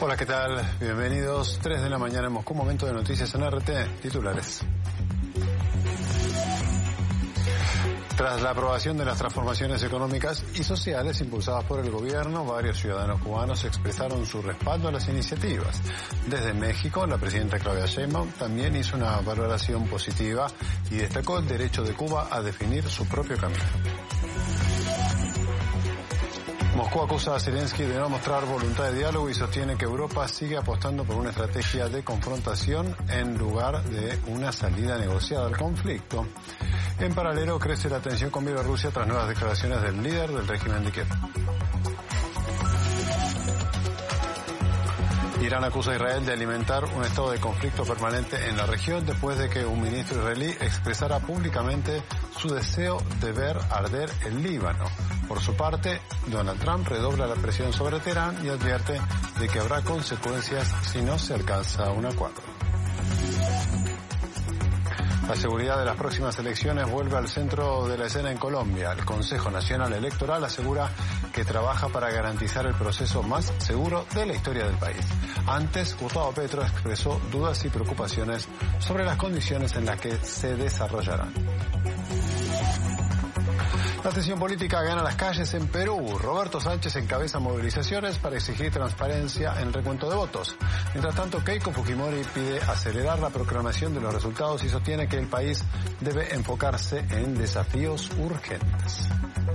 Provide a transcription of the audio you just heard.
Hola, ¿qué tal? Bienvenidos. 3 de la mañana en Moscú, momento de noticias en RT. Titulares. Tras la aprobación de las transformaciones económicas y sociales impulsadas por el gobierno, varios ciudadanos cubanos expresaron su respaldo a las iniciativas. Desde México, la presidenta Claudia Sheinbaum también hizo una valoración positiva y destacó el derecho de Cuba a definir su propio camino. Moscú acusa a Zelensky de no mostrar voluntad de diálogo y sostiene que Europa sigue apostando por una estrategia de confrontación en lugar de una salida negociada al conflicto. En paralelo, crece la tensión con Bielorrusia tras nuevas declaraciones del líder del régimen de Kiev. Irán acusa a Israel de alimentar un estado de conflicto permanente en la región después de que un ministro israelí expresara públicamente su deseo de ver arder el Líbano. Por su parte, Donald Trump redobla la presión sobre Teherán y advierte de que habrá consecuencias si no se alcanza un acuerdo. La seguridad de las próximas elecciones vuelve al centro de la escena en Colombia. El Consejo Nacional Electoral asegura que trabaja para garantizar el proceso más seguro de la historia del país. Antes, Gustavo Petro expresó dudas y preocupaciones sobre las condiciones en las que se desarrollarán. La tensión política gana las calles en Perú. Roberto Sánchez encabeza movilizaciones para exigir transparencia en el recuento de votos. Mientras tanto, Keiko Fujimori pide acelerar la proclamación de los resultados y sostiene que el país debe enfocarse en desafíos urgentes.